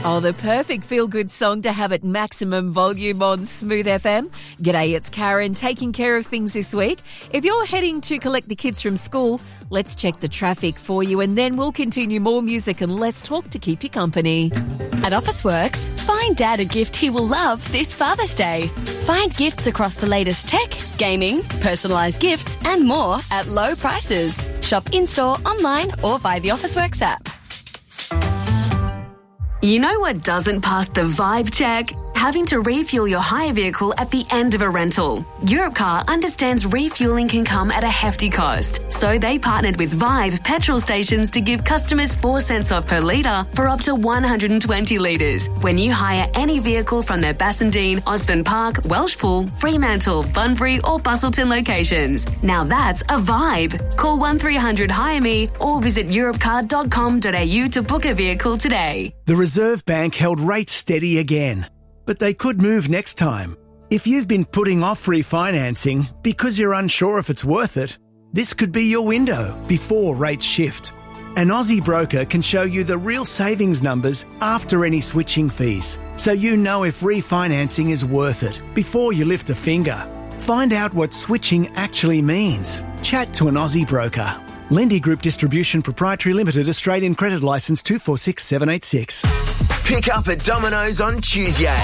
Oh, the perfect feel-good song to have at maximum volume on Smooth FM. G'day, it's Karen, taking care of things this week. If you're heading to collect the kids from school, let's check the traffic for you and then we'll continue more music and less talk to keep you company. At Officeworks, find Dad a gift he will love this Father's Day. Find gifts across the latest tech, gaming, personalised gifts and more at low prices. Shop in-store, online or via the Officeworks app. You know what doesn't pass the vibe check? Having to refuel your hire vehicle at the end of a rental. Europcar understands refueling can come at a hefty cost, so they partnered with Vibe petrol stations to give customers 4 cents off per litre for up to 120 litres when you hire any vehicle from their Bassendean, Osborne Park, Welshpool, Fremantle, Bunbury or Bustleton locations. Now that's a vibe. Call 1300 Hire Me or visit europcar.com.au to book a vehicle today. The Reserve Bank held rates steady again, but they could move next time. If you've been putting off refinancing because you're unsure if it's worth it, this could be your window before rates shift. An Aussie broker can show you the real savings numbers after any switching fees, so you know if refinancing is worth it before you lift a finger. Find out what switching actually means. Chat to an Aussie broker. Lendy Group Distribution Proprietary Limited, Australian Credit Licence 246786. Pick up at Domino's on Tuesday.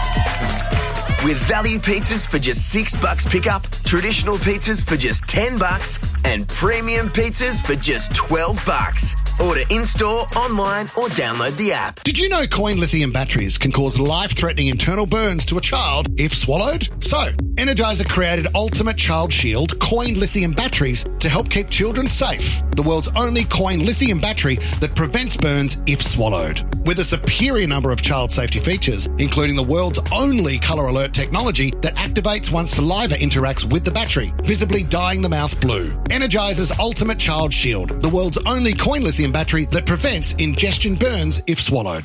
With value pizzas for just $6 pickup, traditional pizzas for just $10 and premium pizzas for just $12. Order in-store, online or download the app. Did you know coin lithium batteries can cause life-threatening internal burns to a child if swallowed? So, Energizer created Ultimate Child Shield coin lithium batteries to help keep children safe. The world's only coin lithium battery that prevents burns if swallowed. With a superior number of child safety features, including the world's only colour alert technology that activates once saliva interacts with the battery, visibly dyeing the mouth blue. Energizer's Ultimate Child Shield, the world's only coin lithium battery that prevents ingestion burns if swallowed.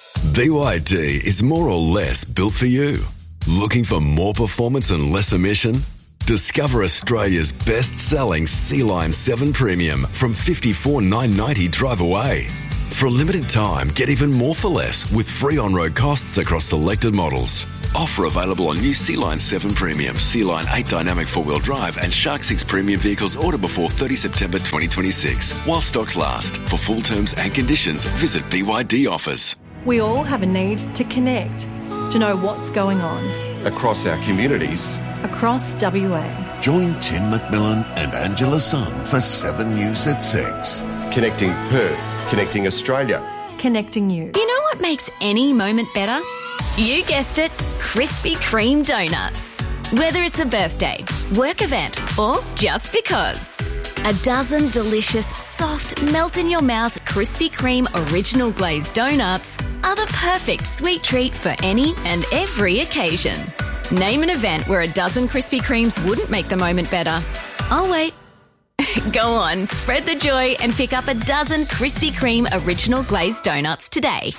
BYD is more or less built for you. Looking for more performance and less emission? Discover Australia's best-selling Sea-Line 7 Premium from $54,990 drive away. For a limited time, get even more for less with free on-road costs across selected models. Offer available on new Sea-Line 7 Premium, Sea-Line 8 Dynamic 4-wheel drive and Shark 6 Premium vehicles order before 30 September 2026. While stocks last. For full terms and conditions, visit BYD Offers. We all have a need to connect, to know what's going on. Across our communities. Across WA. Join Tim McMillan and Angela Sun for 7 News at 6. Connecting Perth, connecting Australia. Connecting you. You know what makes any moment better? You guessed it, Krispy Kreme donuts. Whether it's a birthday, work event, or just because. A dozen delicious, soft, melt-in-your-mouth Krispy Kreme original glazed donuts are the perfect sweet treat for any and every occasion. Name an event where a dozen Krispy Kremes wouldn't make the moment better. I'll wait. Go on, spread the joy and pick up a dozen Krispy Kreme original glazed donuts today.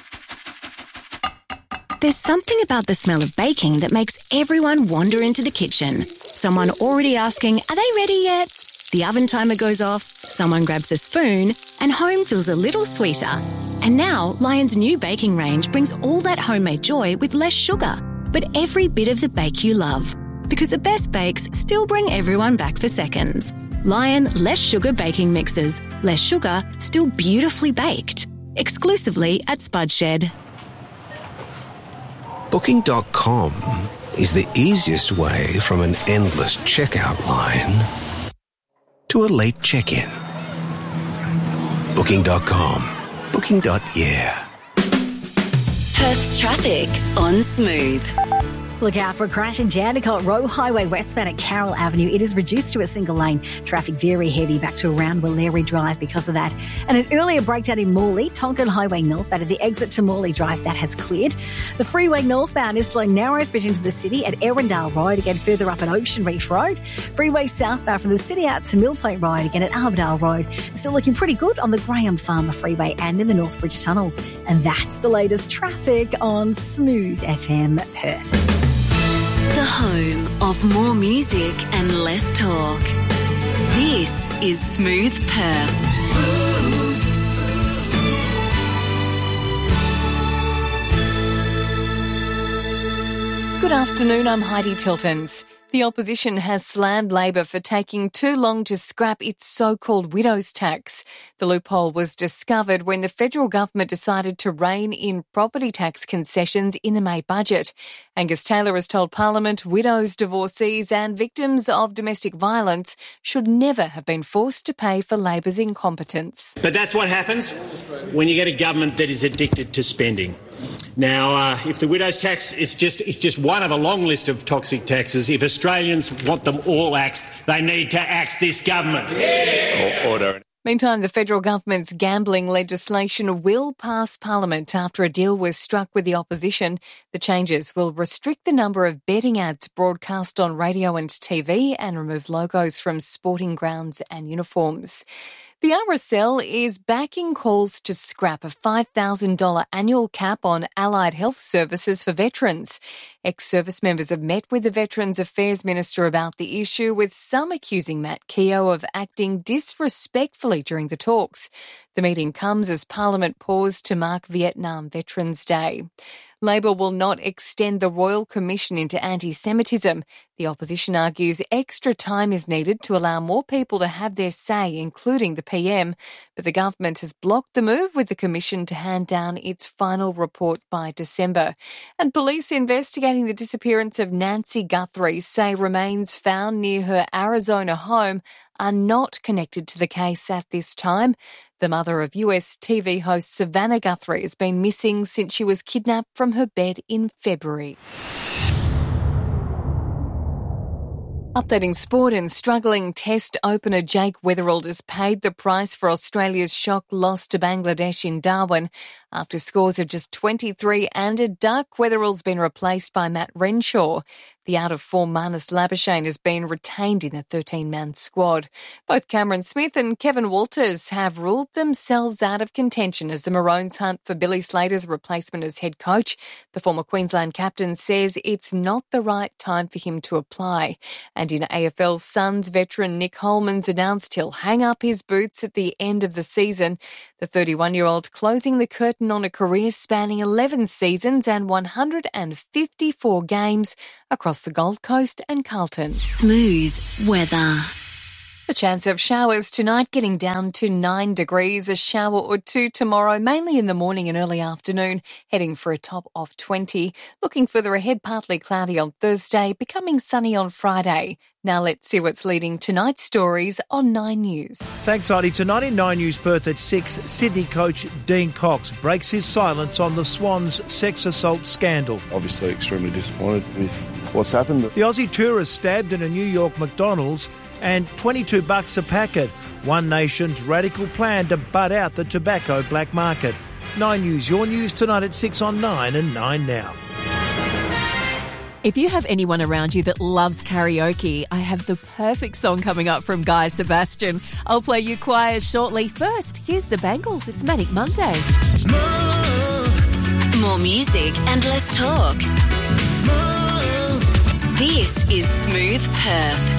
There's something about the smell of baking that makes everyone wander into the kitchen. Someone already asking, are they ready yet? The oven timer goes off, someone grabs a spoon, and home feels a little sweeter. And now, Lion's new baking range brings all that homemade joy with less sugar, but every bit of the bake you love. Because the best bakes still bring everyone back for seconds. Lion Less Sugar Baking Mixes. Less sugar, still beautifully baked. Exclusively at Spudshed. Booking.com is the easiest way from an endless checkout line to a late check-in. Booking.com. Booking.yeah. Perth's traffic on Smooth. Look out for a crash in Jandakot Road Highway westbound at Carroll Avenue. It is reduced to a single lane. Traffic very heavy back to around Walleri Drive because of that. And an earlier breakdown in Morley, Tonkin Highway northbound at the exit to Morley Drive, that has cleared. The freeway northbound is slow Narrows Bridge into the city at Erindale Road, again further up at Ocean Reef Road. Freeway southbound from the city out to Millpoint Road, again at Armadale Road. Still looking pretty good on the Graham Farmer Freeway and in the Northbridge Tunnel. And that's the latest traffic on Smooth FM Perth. The home of more music and less talk. This is Smooth Perth. Good afternoon, I'm Heidi Tiltons. The opposition has slammed Labor for taking too long to scrap its so-called widow's tax. The loophole was discovered when the federal government decided to rein in property tax concessions in the May budget. Angus Taylor has told Parliament widows, divorcees and victims of domestic violence should never have been forced to pay for Labor's incompetence. But that's what happens when you get a government that is addicted to spending. Now, if the widow's tax is just one of a long list of toxic taxes, if Australians want them all axed, they need to axe this government. Yeah. Order. Meantime, the federal government's gambling legislation will pass Parliament after a deal was struck with the opposition. The changes will restrict the number of betting ads broadcast on radio and TV and remove logos from sporting grounds and uniforms. The RSL is backing calls to scrap a $5,000 annual cap on allied health services for veterans. Ex-service members have met with the Veterans Affairs Minister about the issue, with some accusing Matt Keogh of acting disrespectfully during the talks. The meeting comes as Parliament paused to mark Vietnam Veterans Day. Labor will not extend the Royal Commission into anti-Semitism. The opposition argues extra time is needed to allow more people to have their say, including the PM. But the government has blocked the move, with the commission to hand down its final report by December. And police investigating the disappearance of Nancy Guthrie say remains found near her Arizona home are not connected to the case at this time. The mother of US TV host Savannah Guthrie has been missing since she was kidnapped from her bed in February. Updating sport, and struggling Test opener Jake Weatherald has paid the price for Australia's shock loss to Bangladesh in Darwin. After scores of just 23 and a duck, Weatherald's been replaced by Matt Renshaw. The out-of-form Marnus Labuschagne has been retained in the 13-man squad. Both Cameron Smith and Kevin Walters have ruled themselves out of contention as the Maroons hunt for Billy Slater's replacement as head coach. The former Queensland captain says it's not the right time for him to apply. And in AFL, Suns veteran Nick Holman's announced he'll hang up his boots at the end of the season. The 31-year-old closing the curtain on a career spanning 11 seasons and 154 games across the Gold Coast and Carlton. Smooth weather. The chance of showers tonight, getting down to 9 degrees, a shower or two tomorrow, mainly in the morning and early afternoon, heading for a top of 20. Looking further ahead, partly cloudy on Thursday, becoming sunny on Friday. Now let's see what's leading tonight's stories on 9 News. Thanks, Heidi. Tonight in 9 News Perth at 6, Sydney coach Dean Cox breaks his silence on the Swans sex assault scandal. Obviously extremely disappointed with what's happened. The Aussie tourist stabbed in a New York McDonald's, and $22 a packet. One Nation's radical plan to butt out the tobacco black market. 9 News, your news tonight at 6 on 9 and 9 now. If you have anyone around you that loves karaoke, I have the perfect song coming up from Guy Sebastian. I'll play you choirs shortly. First, here's the Bangles. It's Manic Monday. More music and less talk. This is Smooth Perth.